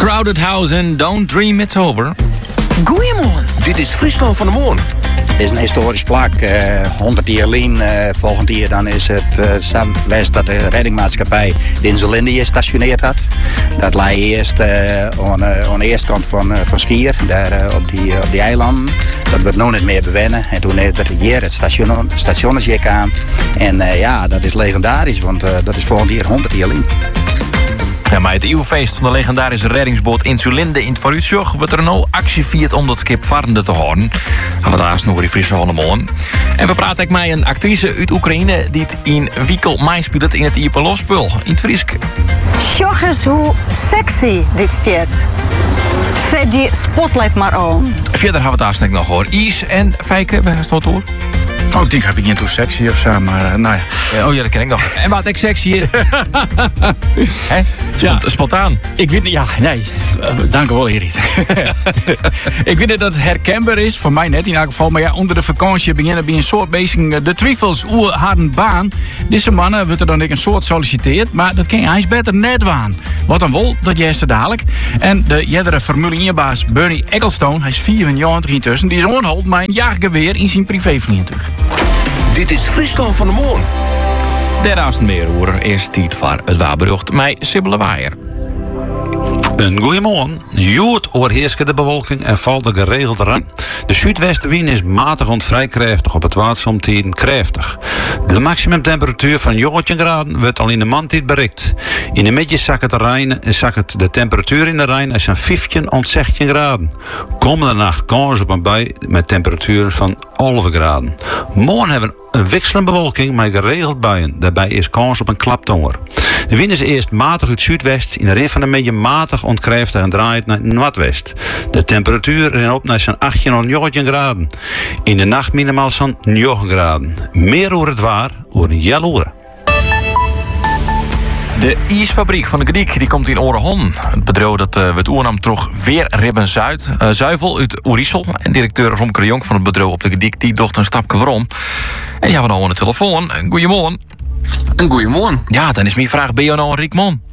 Crowded House en Don't Dream It's Over. Goeiemorgen. Dit is Friesland van de Moorn. Het is een historisch plak. 100 jaar geleden, volgend jaar dan is het leest dat de reddingmaatschappij de Inselinde gestationeerd had. Dat lag eerst aan de eerste kant van Schier, daar op die eilanden. Dat wordt nog niet meer bewennen. En toen heeft er hier het stationnetje aan. En ja, dat is legendarisch, want dat is volgend jaar 100 jaar geleden. Ja, maar het eeuwfeest van de legendarische reddingsboot Insulinde in het Vooruitjog wordt er nou actie viert om dat schip varende te houden. Gaan we daar nog die Friese van de morgen. En we praten ook met een actrice uit Oekraïne die het in Wiekel meespeelt in het Ieperlospul in het Friesk. Sjoch eens hoe sexy dit staat. Zet die spotlight maar aan. Verder hebben we het daar nog hoor. Is en Fijke, waar staat het door? Oh, ik denk heb ik niet toe sexy of zo, maar nou ja. Oh ja, dat ken ik nog. En wat ik sexy is. Hè? Ja. Spontaan. Ik weet niet, ja, nee. Dank u wel, Erik. Ik weet dat het herkenbaar is, voor mij net in elk geval. Maar ja, onder de vakantie beginnen bij een soort bezig de twijfels hoe haar een baan. Deze mannen wordt er dan een soort solliciteerd, maar dat kan hij beter net waan. Wat dan wel, dat juist dadelijk. En de jerdere Formule 1-baas Bernie Ecclestone, hij is 94 intussen, die is onhold maar een jachtgeweer in zijn privévliegtuig. Dit is Friesland van de Moorn. Daarnaast meer hoor. Eerst tijd voor het waarbericht met Sibylle Waaier. Een goeiemorgen. Jood overheerst de bewolking en valt er geregeld regen. De zuidwestenwind is matig en vrij krachtig, op het water somtijden krachtig. De maximumtemperatuur van 18 graden wordt al in de maandtijd bereikt. In de middag zakt de temperatuur in de Rijn is een 15 tot 16 graden. Komende nacht kans op een bui met temperaturen van 11 graden. Morgen hebben we een wisselende bewolking met geregeld buien. Daarbij is kans op een klaptonger. De wind is eerst matig uit zuidwest, in de rin van de middag matig ontkrijftig en draait naar noordwest. De temperatuur is op naar zo'n 18 tot 19 graden. In de nacht minimaal zo'n 9 graden. Meer over het waar, over een jaloeren. De ijsfabriek van de Griek die komt in Oorehon. Het bedrijf dat het oernam terug weer Ribben Zuivel uit Oerisel. En directeur Romke de Jong van het bedrijf op de Griek die docht een stapje waarom. En die hebben we nou aan de telefoon. Goedemorgen. Een goeiemorgen. Ja, dan is mijn vraag, ben je nou een riek man?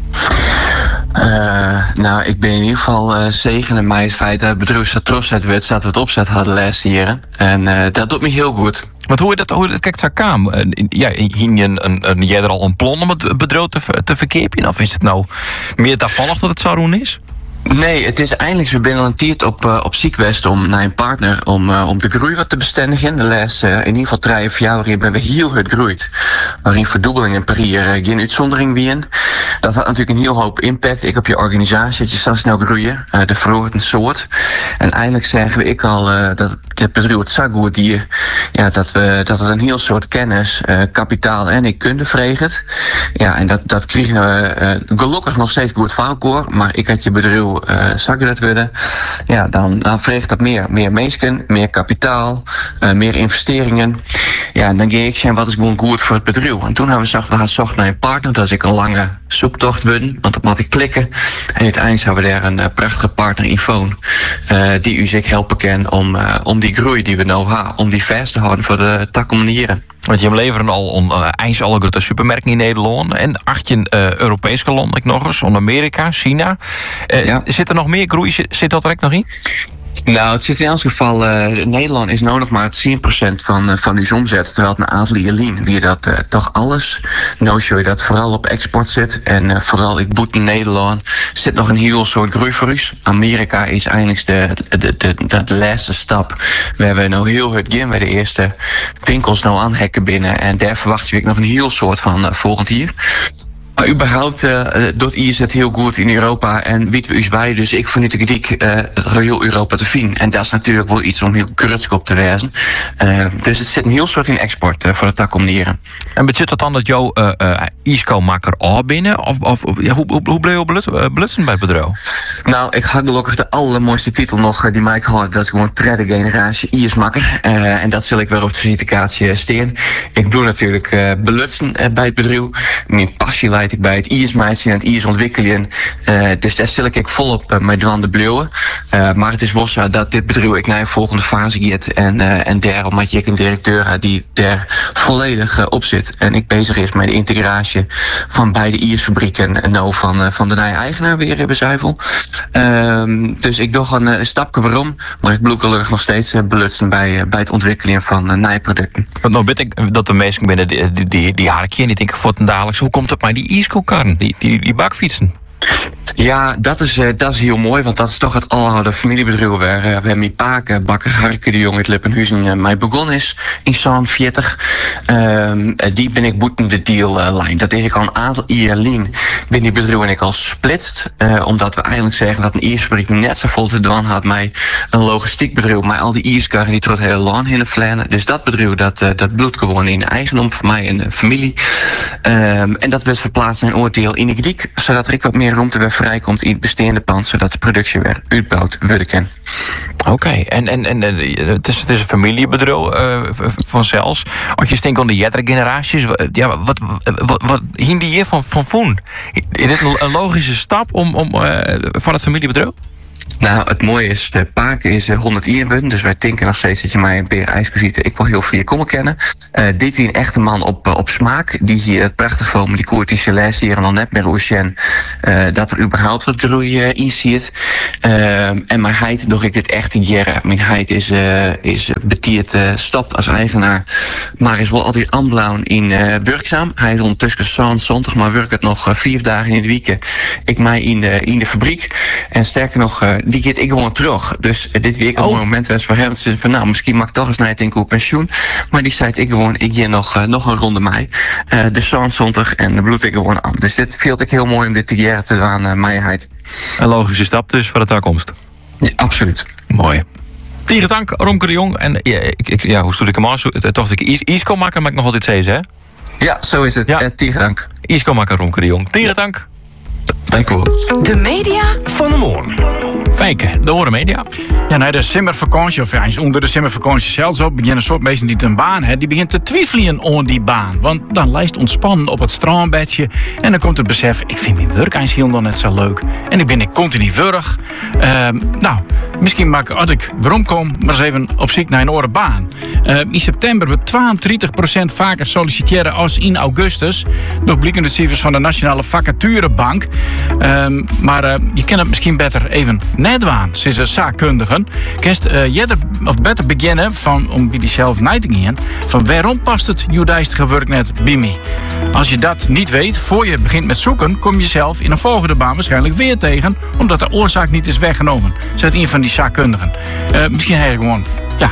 Nou, ik ben in ieder geval zegenen mij het feit dat het bedrijf zo trots uit werd, dat we het opzet hadden de laatste jaren. En dat doet me heel goed. Want hoe je dat kijkt, zo kwam? Ja, hing je er al een plan om het bedrijf te verkepen? Of is het nou meer toevallig dat het zo doen is? Nee, het is eindelijk zo binnenlantierd op Ziekwest om naar een partner om de groei wat te bestendigen. De laatste in ieder geval 3 of 4 jaar hebben we heel hard groeid. Waarin verdubbelingen per jaar geen uitzondering wien. Dat had natuurlijk een heel hoop impact. Ik op je organisatie, dat je zo snel groeien. De verhoort een soort. En eindelijk zeggen we dat het bedrijf het zo goed hier. Ja, dat het een heel soort kennis, kapitaal en kunde vreegt. Ja, en dat kregen we gelukkig nog steeds goed voor. Maar ik had je bedrijf zakred willen, ja, dan vreegt dat meer mensen, meer kapitaal, meer investeringen. Ja, en dan ga ik zeggen, wat is gewoon goed voor het bedrijf? En toen hebben we gezegd, we gaan zoeken naar een partner. Dat is ik een lange zoektocht worden, want dat moet ik klikken. En uiteindelijk hebben we daar een prachtige partner in Foon, die u zich helpen kan om die groei die we nou hebben, om die vast te houden voor de takkomanieren. Want je leveren al eens alle grote supermerken in Nederland en 18 Europese landen ook nog eens, Amerika, China. Ja. Zit er nog meer groei? Zit dat er ook nog in? Nou, het zit in elk geval. Nederland is nou nog maar het 10% van uw omzet. Terwijl het een aantal jaar wie dat toch alles. Nou, show je dat vooral op export zit. En vooral ik boet in Nederland. Zit nog een heel soort groei voor u. Amerika is eigenlijk de laatste stap. We hebben nou heel hard gaan bij de eerste winkels nou aanhekken binnen. En daar verwachten we nog een heel soort van volgend jaar. Maar überhaupt doet IS het heel goed in Europa en weten we ons bij. Dus ik vind het kritiek heel Europa te zien. En dat is natuurlijk wel iets om heel krutsk op te wijzen. Dus het zit een heel soort in export voor de takkomanieren. En betekent dat dan dat jouw ISCO-maker al binnen? Of ja, hoe bleef je blutsen bij het bedrijf? Nou, ik had gelukkig de allermooiste titel nog die mij had. Dat is gewoon derde generatie IS-makker. En dat zal ik weer op de visitekaartje steen. Ik doe natuurlijk belutsen bij het bedrijf. Mijn passie leidt arbeid ik bij het IS-meisje en het IS-ontwikkelen. Dus daar stel ik volop met Dwan de Bleuwen. Maar het is wel zo dat dit bedrijf ik naar de volgende fase gaat. En daarom had ik een directeur die daar volledig op zit. En ik bezig is met de integratie van beide IS-fabrieken en nou van de nieuwe eigenaar weer in Bezuivel. Dus ik doe een stapje waarom. Maar ik blijf gelukkig nog steeds belutsen bij het ontwikkelen van nieuwe producten. Want nou weet ik dat de meesten binnen die harkje niet denken voor ten dagelijks. Hoe komt het met die ijskoelkarren, die bakfietsen? Ja, dat is heel mooi, want dat is toch het aloude familiebedrijf waar mijn paak, bakker Harke de Jong uit Lippenhuizen, mij begonnen is in zo'n 40. Die ben ik boeten de deal-lijn. Dat is ik al een aantal jaar binnen die bedrijven ik al splitst. Omdat we eigenlijk zeggen dat een ijsfabriek net zo vol te doen had met een logistiek bedrijf, maar al die ijskarren die tot heel lang in de flanen. Dus dat bedrijf dat bloedt gewoon in eigendom van mij en de familie. En dat werd verplaatst naar een oordeel in de Griek, zodat er wat meer ruimte weer vrijkomt in het bestaande pand, zodat de productie weer uitbouwd worden kan. Oké, en het is een familiebedrijf vanzelfs. Als je denkt aan de jette generaties, ja, wat hing die hier van Voen? Is dit een logische stap om van het familiebedrijf? Nou, het mooie is, de Paak is 100 jaar, dus wij denken nog steeds dat je mij een peer ijs kan zitten. Ik wil heel veel komen kennen. Dit is een echte man op smaak, die hier het prachtig voor die koertische les hier en dan net meer Ocean, dat er überhaupt wat groei in zit. En mijn heid doe ik dit echt een jaar. Mijn heid is betierd stopt als eigenaar, maar is wel altijd aanblauw in werkzaam. Hij is ondertussen zondag, maar werkt het nog 4 dagen in de week. Ik mij in de fabriek. En sterker nog, die gaat ik gewoon terug. Dus dit week een mooi moment was voor hem. Ze zei van, nou, misschien mag ik toch eens naar het op pensioen. Maar die zei ik ga nog een ronde mij. De zondag en de bloed ik gewoon aan. Dus dit viel ik heel mooi om dit te jaren te aan mijheid. Een logische stap dus voor de toekomst. Ja, absoluut. Mooi. Tegen dank, Romke de Jong. En hoe stoel ik hem aan? Toch ik ijsko maken, maar ik nog altijd zeggen, hè? Ja, zo is het. Ja. Tegen dank. Ijsko maken, Romke de Jong. Tegen dank. Dank u wel. De media van de morgen. Fijke, de Horen Media. Ja, na de simmervakantie, of eens onder de simmervakantie zelfs op, beginnen een soort mensen die een baan hebben, die begint te twijfelen aan die baan. Want dan lijst ontspannen op het strandbedje en dan komt het besef, ik vind mijn werk eens heel net zo leuk. En ik ben continu wurg. Nou, misschien maak ik, als ik waarom kom, maar eens even op zoek naar een andere baan. In september we 32% vaker solliciteren als in augustus. Door blikken de cijfers van de Nationale Vacaturebank. Maar je kan het misschien beter even net waan, sinds de zaakkundigen. Kerst beter beginnen om bij die zelf na te gaan. Van waarom past het judaïsche werk net bij mij? Als je dat niet weet, voor je begint met zoeken, kom je zelf in een volgende baan waarschijnlijk weer tegen, omdat de oorzaak niet is weggenomen. Zet een van die zaakkundigen. Misschien heb je gewoon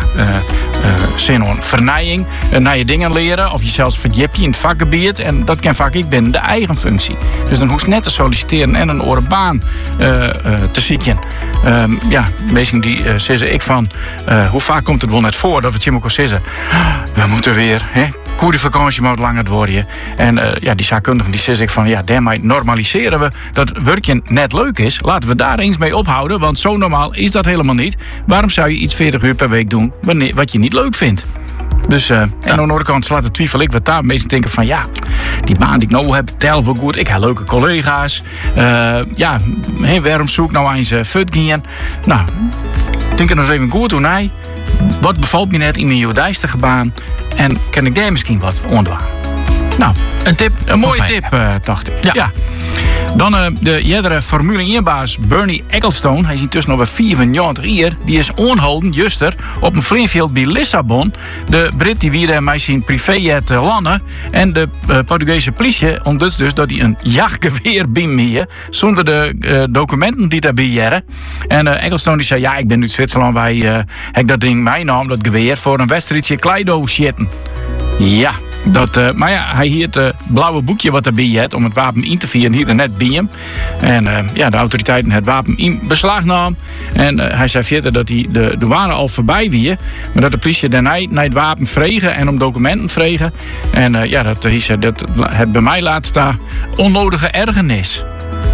zin om vernijing, naar je dingen leren, of je zelfs verdiept in het vakgebied. En dat kan vaak ik binnen de eigen functie. Dus dan hoeft net te solliciteren en een andere baan te zoeken. Meestal die zeggen ik van, hoe vaak komt het wel net voor dat we het je ook zeggen, we moeten weer, goede vakantie moet langer worden. En die zaakkundigen die zeggen van, daarmee normaliseren we dat werkje net leuk is. Laten we daar eens mee ophouden, want zo normaal is dat helemaal niet. Waarom zou je iets 40 uur per week doen wat je niet leuk vindt? Dus, en aan de andere kant slaat het twijfel ik wat daar meestal denken van, die baan die ik nou heb, tel wel goed. Ik heb leuke collega's. Waarom zoek ik nou eens futgien? Nou, denk er nog eens even goed hoe nee. Wat bevalt me net in mijn judaïsche baan? En kan ik daar misschien wat ontwaan? Nou, een tip. Een mooie tip, dacht ik. Ja. Dan de jerdere Formule 1-baas Bernie Ecclestone. Hij is intussen nog bij 94 jaar. Die is onholden, juster, op een vliegveld bij Lissabon. De Brit die weer met zijn privéjet landen. En de Portugese politie ontdekt dus dat hij een jachtgeweer bij zonder de documenten die daarbij jaren. En Ecclestone die zei, ik ben uit Zwitserland. Wij heb dat ding meenam, dat geweer, voor een wedstrijdje Kleido shitten. Ja. Maar hij hier het blauwe boekje wat erbij had om het wapen in te vieren, hier net bij hem. En de autoriteiten het wapen in beslag nam. En hij zei verder dat hij de douane al voorbij wie, maar dat de politie daarna naar het wapen vregen en om documenten vregen. En dat hij zei dat het bij mij laat staan onnodige ergernis.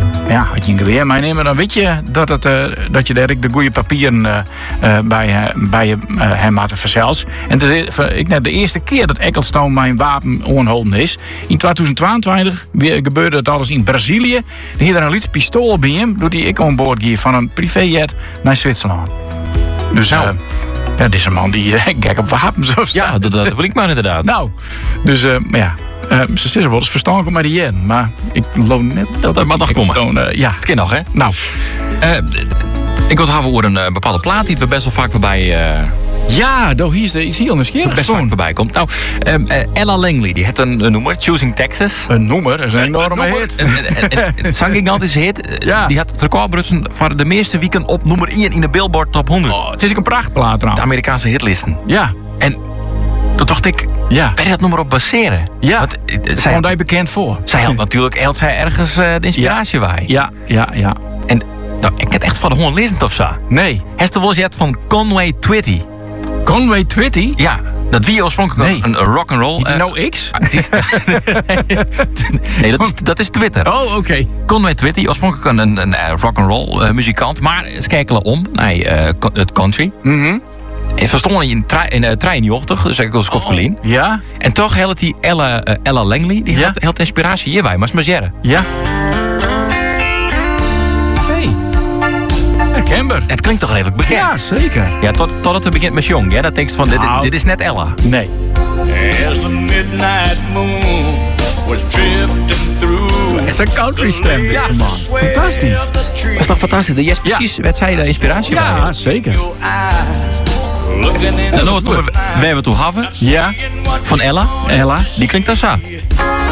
Ja, had je een geweer meenemen, dan weet je dat je daar de goede papieren bij hem had verzels. En het is ik net de eerste keer dat Ecclestone mijn wapen onholden is. In 2022 gebeurde het alles in Brazilië. Er hier een lietse pistool bij hem, doet hij ik onboord hier van een privéjet naar Zwitserland. Dus ja, dit is een man die gek op wapens of zo. Ja, dat wil ik maar inderdaad. Nou, dus ze zeggen wel eens verstandig met die jen, maar ik loon net Dat mag nog komen. Ja, Het kan nog, hè? nou. Ik wil het hebben over een bepaalde plaat die we best wel vaak voorbij... Ja, hier is iets heel nieuwsgierig. best vaak voorbij komt. Nou, Ella Langley, die heeft een nummer, Choosing Texas. Een nummer, dat is een enorme hit. Een gigantische hit. Ja. Die had het record brussen voor de meeste weken op nummer 1 in de Billboard Top 100. Oh, het is ook een prachtplaat De trouwens. Amerikaanse hitlisten. Ja, En toen dacht ik, ja. waar je dat nummer op baseren? Ja, Want, zij kwam daar bekend voor. zij had natuurlijk ergens de inspiratie bij. Ja. En nou, ik heb echt van de 100 lezend of zo. Nee, Hester was het van Conway Twitty. Conway Twitty? Ja, dat wie oorspronkelijk een rock'n'roll. Nou X? Nee, dat is Twitter. Oh, oké. Conway Twitty, oorspronkelijk een rock'n'roll muzikant, maar schakelen om naar het country. Mhm. En verstonden in trein 80, dus ik als Kofkelien. Ja, En toch had die Ella Langley, die had inspiratie hierbij, maar smazeren. ja. Hey. Herkenbaar. Het klinkt toch redelijk bekend? Ja, zeker. Ja, totdat het begint met Jong, hè? Dat denk je van, dit is net Ella. Nee. As the midnight moon was drifting through. Echt een country stem, deze man. Fantastisch. Dat is toch fantastisch? Dat is precies werd zij de inspiratie bij. Ja, zeker. En dan het nummer waar we toe hebben, Ja, van Ella. Ella. Die klinkt als zo.